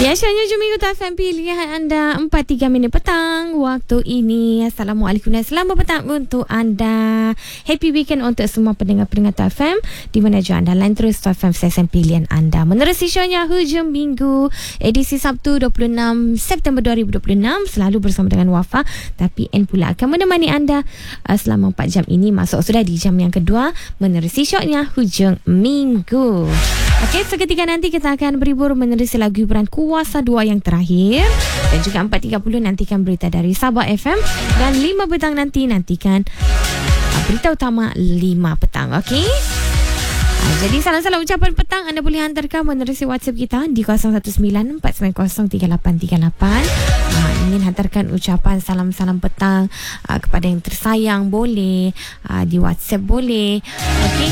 Ya, Syahnya Jumigu FM pilihan anda 4.3 minit petang waktu ini. Assalamualaikum dan selamat petang untuk anda. Happy weekend untuk semua pendengar-pendengar FM di mana juga anda lain terus FM stesen pilihan anda. Menerusi Syahnya Hujung Minggu edisi Sabtu 26 September 2026 selalu bersama dengan Wafa, tapi N pula akan menemani anda selama 4 jam ini. Masuk sudah di jam yang kedua menerusi Syahnya Hujung Minggu. Okey, seketika nanti kita akan berhibur menerusi lagu hiburan Kuasa 2 yang terakhir, dan juga 4.30 nantikan berita dari Sabah FM, dan 5 petang nantikan berita utama 5 petang. Okey, jadi salam-salam ucapan petang anda boleh hantarkan menerusi WhatsApp kita di 0194903838. Ingin hantarkan ucapan salam-salam petang kepada yang tersayang boleh, di WhatsApp boleh. Okey,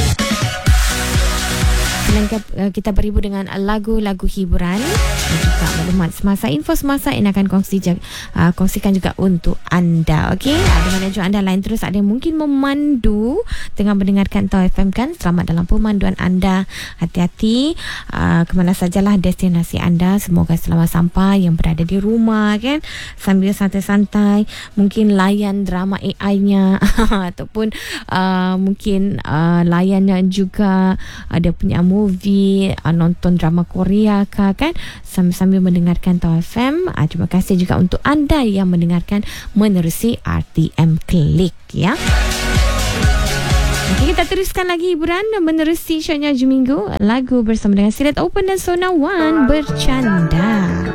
kita berhibur dengan lagu-lagu hiburan dan juga maklumat semasa, info semasa yang akan kongsikan juga untuk anda. Okey, ada mana juga anda lain terus ada yang mungkin memandu tengah mendengarkan Tau FM kan. Selamat dalam pemanduan anda, hati-hati ke mana sajalah destinasi anda. Semoga selamat sampai yang berada di rumah kan, sambil santai-santai mungkin layan drama AI-nya ataupun mungkin layannya juga ada punya movie, nonton drama Korea kan, sambil mendengarkan Tau FM. Terima kasih juga untuk anda yang mendengarkan menerusi RTM Klik ya. Okay, kita teruskan lagi hiburan menerusi Syahnya Jumigu, lagu bersama dengan Silat Open dan Sona One Bercanda.